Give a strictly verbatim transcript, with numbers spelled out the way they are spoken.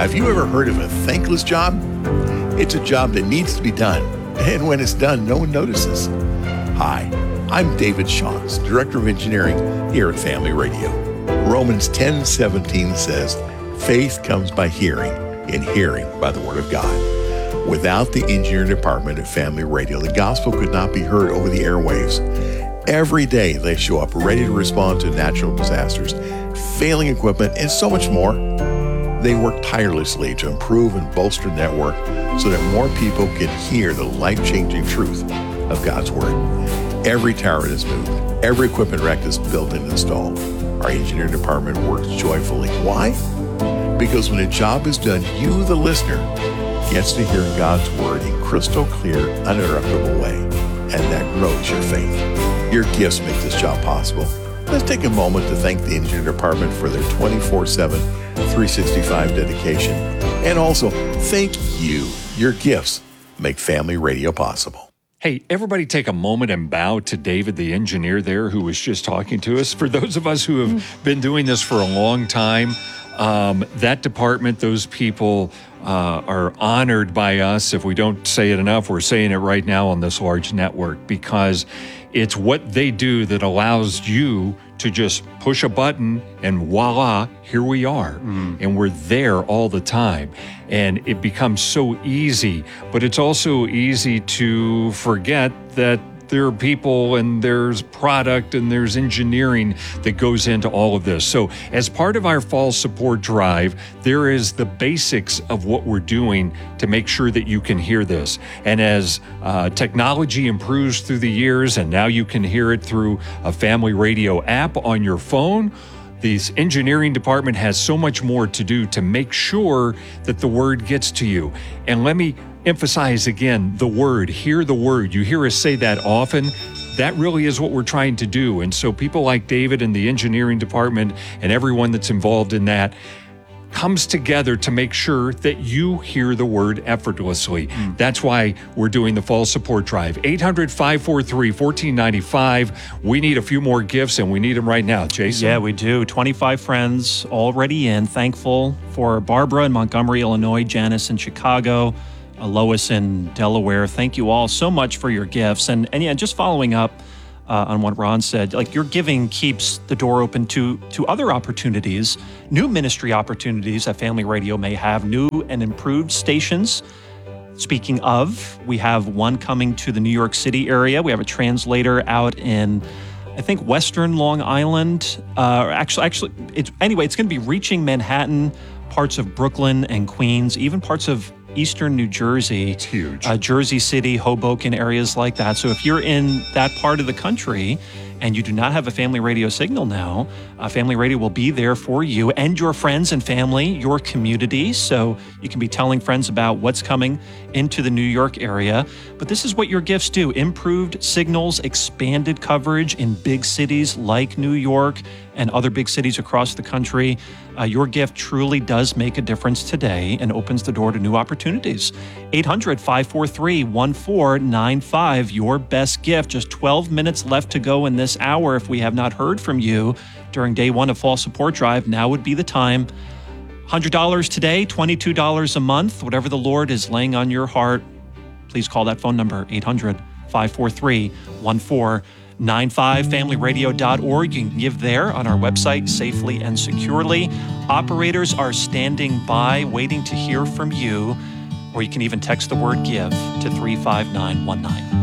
have you ever heard of a thankless job? It's a job that needs to be done, and when it's done, no one notices. Hi, I'm David Shawns, Director of Engineering here at Family Radio. Romans ten seventeen says, faith comes by hearing, and hearing by the Word of God. Without the engineering department at Family Radio, the gospel could not be heard over the airwaves. Every day they show up ready to respond to natural disasters, failing equipment, and so much more. They work tirelessly to improve and bolster the network so that more people can hear the life-changing truth of God's Word. Every tower is moved, every equipment rack is built and installed. Our engineering department works joyfully. Why? Because when a job is done, you, the listener, gets to hear God's Word in crystal clear, uninterruptible way, and that grows your faith. Your gifts make this job possible. Let's take a moment to thank the engineering department for their twenty-four seven, three sixty-five dedication. And also, thank you. Your gifts make Family Radio possible. Hey, everybody take a moment and bow to David, the engineer there who was just talking to us. For those of us who have been doing this for a long time, um, that department, those people uh, are honored by us. If we don't say it enough, we're saying it right now on this large network, because it's what they do that allows you to just push a button and voila, here we are. Mm. And we're there all the time. And it becomes so easy, but it's also easy to forget that there are people and there's product and there's engineering that goes into all of this. So as part of our fall support drive, there is the basics of what we're doing to make sure that you can hear this. And as uh, technology improves through the years, and now you can hear it through a Family Radio app on your phone, the engineering department has so much more to do to make sure that the word gets to you. And let me emphasize again, the word, hear the word. You hear us say that often. That really is what we're trying to do. And so people like David and the engineering department and everyone that's involved in that comes together to make sure that you hear the word effortlessly. Mm. That's why we're doing the fall support drive. eight hundred, five four three, one four nine five. We need a few more gifts, and we need them right now. Jason? Yeah, we do. twenty-five friends already in. Thankful for Barbara in Montgomery, Illinois, Janice in Chicago, uh, Lois in Delaware. Thank you all so much for your gifts. And, and yeah, just following up Uh, on what Ron said, like your giving keeps the door open to to other opportunities, new ministry opportunities that Family Radio may have, new and improved stations. Speaking of, we have one coming to the New York City area. We have a translator out in, I think, Western Long Island. Uh, actually, actually, it's anyway. It's going to be reaching Manhattan, parts of Brooklyn and Queens, even parts of Eastern New Jersey. It's huge. Uh, Jersey City, Hoboken, areas like that. So if you're in that part of the country and you do not have a Family Radio signal now, uh, Family Radio will be there for you and your friends and family, your community. So you can be telling friends about what's coming into the New York area. But this is what your gifts do. Improved signals, expanded coverage in big cities like New York and other big cities across the country. Uh, your gift truly does make a difference today and opens the door to new opportunities. eight hundred, five four three, one four nine five, your best gift. Just twelve minutes left to go in this hour. If we have not heard from you during day one of Fall Support Drive, now would be the time. one hundred dollars today, twenty-two dollars a month, whatever the Lord is laying on your heart. Please call that phone number, eight hundred, five four three, one four nine five, family radio dot org. You can give there on our website safely and securely. Operators are standing by waiting to hear from you, or you can even text the word GIVE to three five nine one nine.